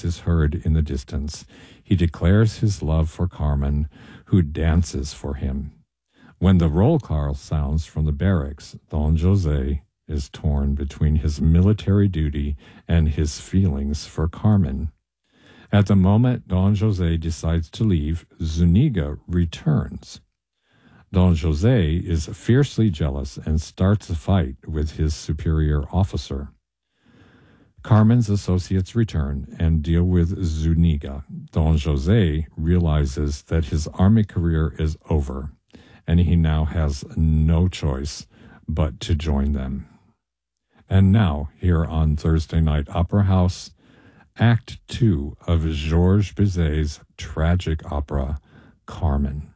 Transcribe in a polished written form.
voice is heard in the distance. He declares his love for Carmen, who dances for him. When the roll call sounds from the barracks, Don José is torn between his military duty and his feelings for Carmen. At the moment Don José decides to leave, Zuniga returns. Don José is fiercely jealous and starts a fight with his superior officer. Carmen's associates return and deal with Zuniga. Don José realizes that his army career is over, and he now has no choice but to join them. And now, here on Thursday Night Opera House, Act 2 of Georges Bizet's tragic opera, Carmen.